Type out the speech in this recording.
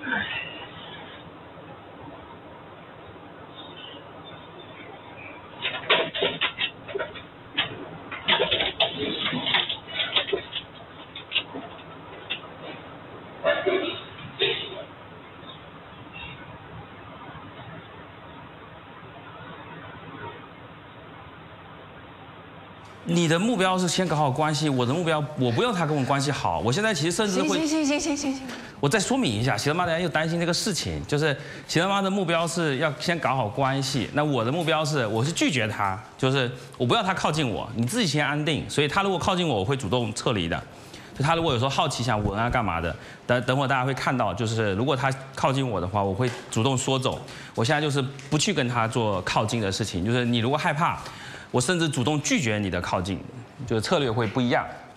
你的目标是先搞好关系，我的目标我不用他跟我关系好，我现在其实甚至会行， 我再说明一下，喜乐妈等下又担心这个事情，就是喜乐妈的目标是要先搞好关系，那我的目标是我是拒绝他，就是我不要他靠近我，你自己先安定，所以他如果靠近我，我会主动撤离的。就他如果有时候好奇想闻啊干嘛的，等会大家会看到，就是如果他靠近我的话，我会主动说走。我现在就是不去跟他做靠近的事情，就是你如果害怕。我甚至主动拒绝你的靠近，就是策略会不一样。